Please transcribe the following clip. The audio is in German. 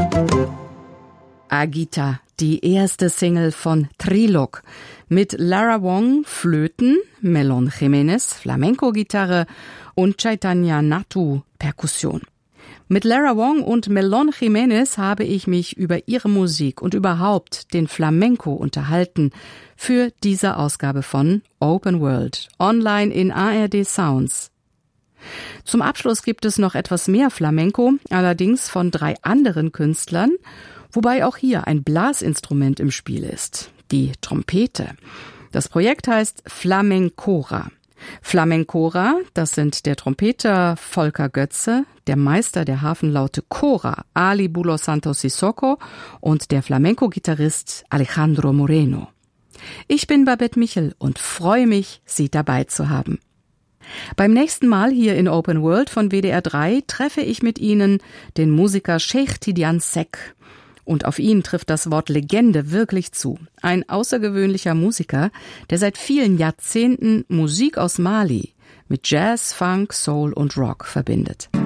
Agita, die erste Single von Trilog. Mit Lara Wong Flöten, Melon Jiménez Flamenco-Gitarre und Chaitanya Nathu Perkussion. Mit Lara Wong und Melon Jiménez habe ich mich über ihre Musik und überhaupt den Flamenco unterhalten für diese Ausgabe von Open World, online in ARD Sounds. Zum Abschluss gibt es noch etwas mehr Flamenco, allerdings von 3 anderen Künstlern, wobei auch hier ein Blasinstrument im Spiel ist, die Trompete. Das Projekt heißt Flamencora. Flamencora, das sind der Trompeter Volker Götze, der Meister der Hafenlaute Cora, Ali Bulos Santos Sissoko und der Flamenco-Gitarrist Alejandro Moreno. Ich bin Babette Michel und freue mich, Sie dabei zu haben. Beim nächsten Mal hier in Open World von WDR 3 treffe ich mit Ihnen den Musiker Cheikh Tidiane Seck. Und auf ihn trifft das Wort Legende wirklich zu. Ein außergewöhnlicher Musiker, der seit vielen Jahrzehnten Musik aus Mali mit Jazz, Funk, Soul und Rock verbindet.